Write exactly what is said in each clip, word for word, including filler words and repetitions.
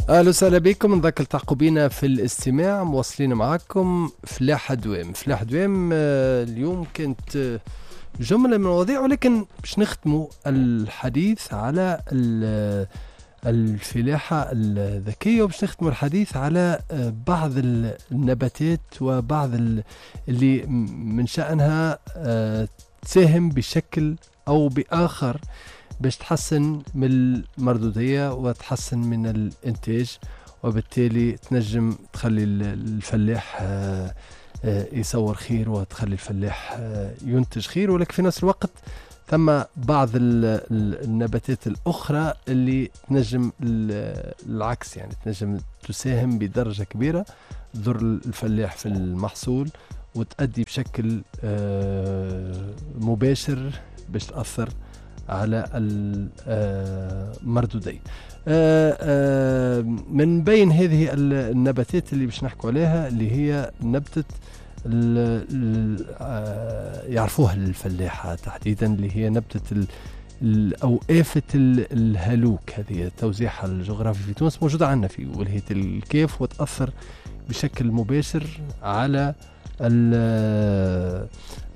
اهلا وسهلا بكم، نذكر التحقوا بينا في الاستماع. مواصلين معكم فلاحة دوام فلاحة دوام. آه، اليوم كانت آه، جملة من المواضيع، ولكن باش نختموا الحديث على ال- الفلاحة الذكية، وباش نختموا الحديث على آه، بعض ال- النباتات وبعض ال- اللي م- من شأنها آه، تساهم بشكل أو بآخر باش تحسن من المردودية وتحسن من الإنتاج، وبالتالي تنجم تخلي ال- الفلاح آه، آه، يصور خير، وتخلي الفلاح آه، ينتج خير. ولكن في نفس الوقت ثم بعض ال- ال- النباتات الأخرى اللي تنجم ال- العكس، يعني تنجم تساهم بدرجة كبيرة تضر الفلاح في المحصول، وتؤدي بشكل آه، مباشر باش تأثر على المردودين. آه، آه، من بين هذه النباتات اللي باش نحكوا عليها، اللي هي نبتة ال- ال- آه، يعرفوها الفلاحة تحديدا، اللي هي نبتة ال- ال- أو آفة ال- الهلوك. هذه توزيعها الجغرافي في تونس موجودة عندنا في ولاية الكيف، وتأثر بشكل مباشر على ال-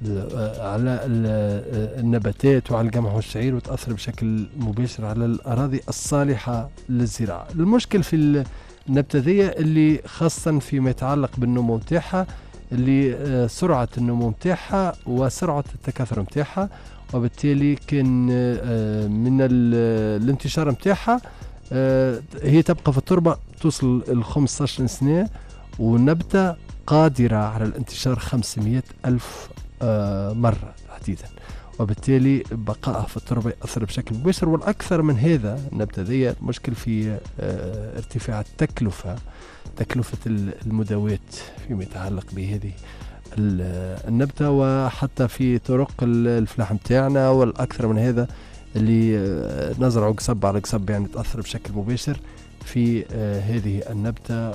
على ال- النباتات وعلى القمح والشعير، وتأثر بشكل مباشر على الأراضي الصالحة للزراعة. المشكل في النبتة ذي اللي خاصة فيما يتعلق بالنمو متاعها، اللي آه، سرعة النمو متاعها وسرعة التكاثر متاعها، وبالتالي كان آه، من ال- الانتشار متاعها آه، هي تبقى في التربة توصل ل خمسة عشر سنة، ونبتة قادرة على الانتشار خمسمائة ألف آه، مرة تحديدا، وبالتالي بقائها في التربة يأثر بشكل مباشر. والأكثر من هذا، النبتة ذي مشكل في آه، ارتفاع التكلفة تكلفة المداوات فيما يتعلق بهذه النبتة، وحتى في طرق الفلاح متاعنا. والأكثر من هذا اللي آه، نزرعه قصب على قصب، يعني تأثر بشكل مباشر في آه، هذه النبتة،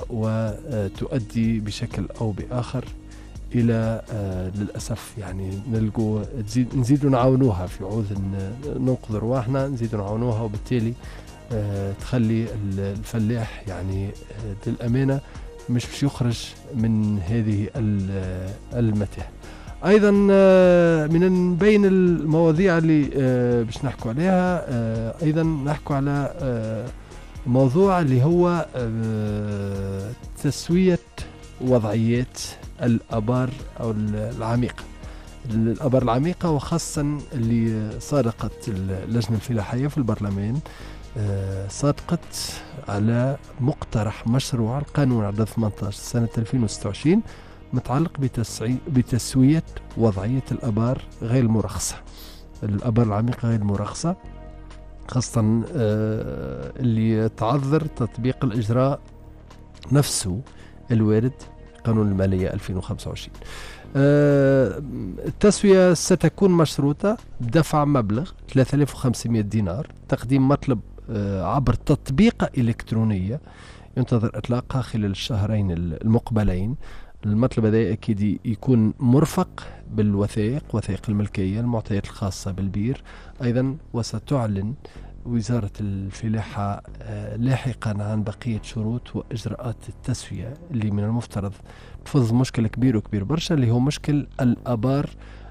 وتؤدي بشكل أو بآخر إلى آه، للأسف يعني نلقوا تزيد نزيدوا نعاونوها في عوض ننقذ رواحنا، نزيدوا نعاونوها، وبالتالي آه، تخلي الفلاح يعني آه، للأمانة مش باش يخرج من هذه المتاهة. أيضا آه، من بين المواضيع اللي آه، باش نحكوا عليها، آه، أيضا نحكوا على آه، موضوع اللي هو آه، تسوية وضعيات الآبار أو العميقة. الآبار العميقة، وخاصة اللي صادقت اللجنة الفلاحية في البرلمان، آه، صادقت على مقترح مشروع القانون عدد ثمانية عشر سنة ألفين وستة وعشرين متعلق بتسوية وضعية الآبار غير المرخصة، الآبار العميقة غير المرخصة، خاصة آه، اللي تعذر تطبيق الإجراء نفسه الوارد قانون المالية ألفين وخمسة وعشرين. آه، التسوية ستكون مشروطة بدفع مبلغ ثلاثة آلاف وخمسمائة دينار، تقديم مطلب آه، عبر تطبيقة إلكترونية ينتظر إطلاقها خلال الشهرين المقبلين. المطلب هذا أكيد يكون مرفق بالوثائق، وثائق الملكية، المعطيات الخاصة بالبير أيضا. وستعلن وزارة الفلاحة آه، لاحقا عن بقية شروط وإجراءات التسوية اللي من المفترض تفض مشكلة كبير وكبير برشا، اللي هو مشكل الآبار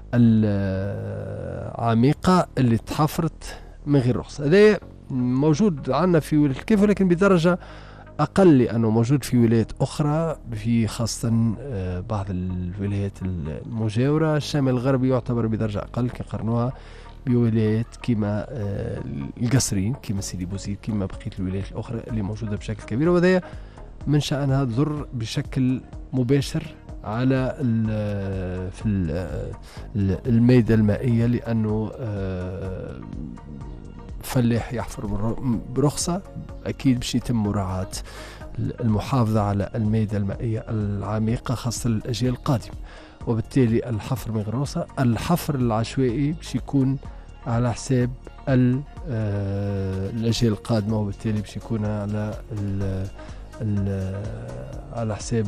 العميقة اللي تحفرت من غير رخصة. هذا موجود عندنا في ولاية الكيف، ولكن بدرجة أقل، لأنه موجود في ولايات أخرى، في خاصة آه، بعض الولايات المجاورة. الشمال الغربي يعتبر بدرجة أقل كقرنوها بولايات كما آه، القصرين، كما سيدي بوزيد، كما بقية الولايات الأخرى اللي موجودة بشكل كبير، وهذا من شأنها تضر بشكل مباشر على ال في ال الميدة المائية، لأنه آه، فلاح يحفر برخصة أكيد باش يتم مراعاة المحافظة على الميدة المائية العميقة خاصة للأجيال القادمة، وبالتالي الحفر من غير رخصة، الحفر العشوائي باش يكون على حساب الأجيال القادمة، وبالتالي باش يكون على ال ال على حساب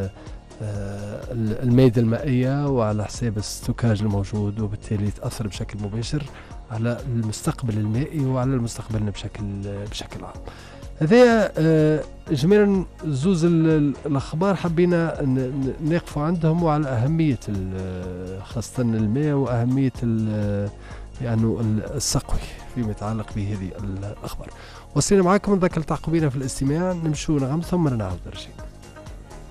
الميدة المائية وعلى حساب الستوكاج الموجود، وبالتالي تأثر بشكل مباشر على المستقبل المائي وعلى المستقبلنا بشكل بشكل عام. هذا آه اجمالا زوز الاخبار حبينا نقفوا عندهم وعلى اهميه خاصه الماء واهميه يعني السقوي فيما يتعلق بهذه الاخبار. وصلنا معكم ذاك التعقبين في الاستماع، نمشوا نغمس ثم نعاود نرجع.